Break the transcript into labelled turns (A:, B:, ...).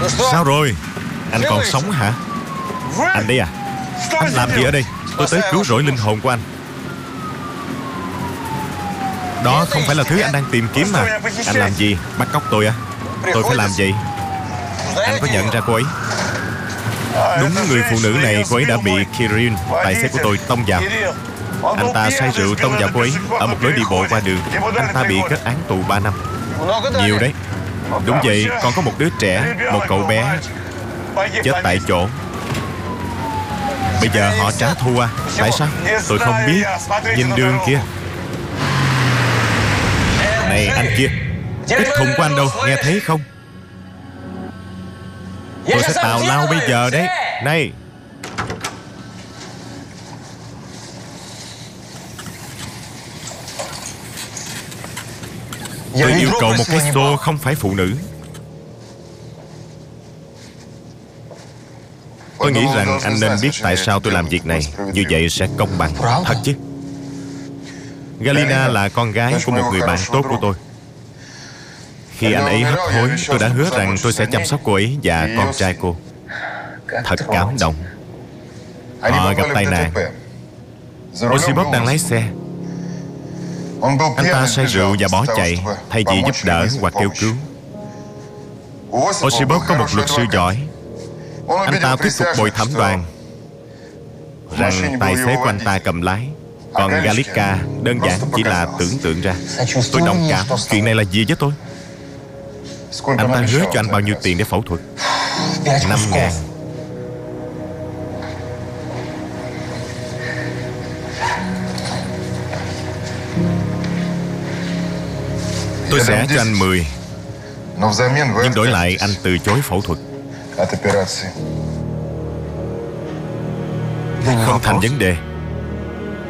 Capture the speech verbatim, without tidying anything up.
A: Sao rồi? Anh còn sống hả? Anh đây à? Anh làm gì ở đây? Tôi tới cứu rỗi linh hồn của anh. Đó không phải là thứ anh đang tìm kiếm mà. Anh làm gì? Bắt cóc tôi à? Tôi phải làm gì? Anh có nhận ra cô ấy? Đúng người phụ nữ này, cô ấy đã bị Kirin, tài xế của tôi, tông vào. Anh ta say rượu tông vào cô ấy ở một lối đi bộ qua đường. Anh ta bị kết án tù ba năm. Nhiều đấy. Đúng vậy, còn có một đứa trẻ, một cậu bé chết tại chỗ. Bây giờ họ trả thù à? Tại sao? Tôi không biết. Nhìn đường kia. Này anh kia, cái khùng của anh đâu, nghe thấy không? Tôi sẽ tào lao bây giờ đấy. Này, tôi yêu cầu một cái xô, không phải phụ nữ. Tôi nghĩ rằng anh nên biết tại sao tôi làm việc này. Như vậy sẽ công bằng. Thật chứ? Galina là con gái của một người bạn tốt của tôi. Khi anh ấy hấp hối, tôi đã hứa rằng tôi sẽ chăm sóc cô ấy và con trai cô. Thật cảm động. Họ gặp tai nạn. Osipov đang lái xe. Anh ta say rượu và bỏ chạy thay vì giúp đỡ hoặc kêu cứu. Osipov có một luật sư giỏi. Anh ta thuyết phục bồi thẩm đoàn rằng tài xế của anh ta cầm lái, còn Galika đơn giản chỉ là tưởng tượng ra. Tôi đồng cảm. Chuyện này là gì với tôi? Anh ta hứa cho anh bao nhiêu tiền để phẫu thuật? Năm ngàn. Tôi sẽ cho anh mười, nhưng đổi lại anh từ chối phẫu thuật. Không thành vấn đề.